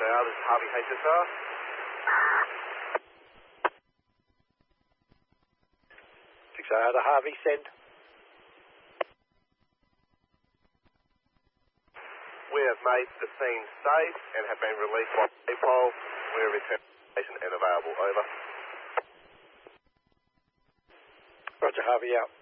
6AR, this is Harvey HSR. 6AR to Harvey, send. We have made the scene safe and have been released by PayPal. We are returning and available. Over. Roger, Harvey, out.